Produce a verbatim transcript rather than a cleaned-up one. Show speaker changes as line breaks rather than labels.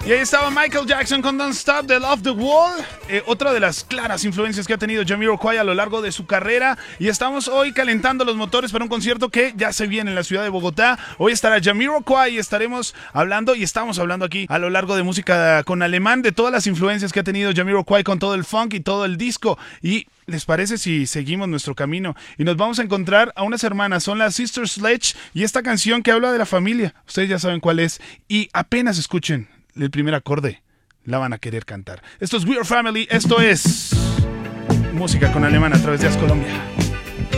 Y ahí estaba Michael Jackson con Don't Stop, The Love the Wall. Eh, otra de las claras influencias que ha tenido Jamiroquai a lo largo de su carrera. Y estamos hoy calentando los motores para un concierto que ya se viene en la ciudad de Bogotá. Hoy estará Jamiroquai y estaremos hablando, y estamos hablando aquí a lo largo de música con alemán, de todas las influencias que ha tenido Jamiroquai con todo el funk y todo el disco. Y ¿les parece si seguimos nuestro camino? Y nos vamos a encontrar a unas hermanas, son las Sister Sledge, y esta canción que habla de la familia. Ustedes ya saben cuál es. Y apenas escuchen el primer acorde, la van a querer cantar. Esto es We Are Family, esto es música con alemán a través de As Colombia.